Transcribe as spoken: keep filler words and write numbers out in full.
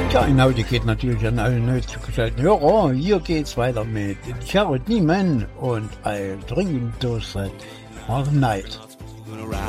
Ja, genau, die geht natürlich an alle neu zugeschalteten Hörer. Hier geht's weiter mit Jared Niemann und I'll Drink Those That All Night.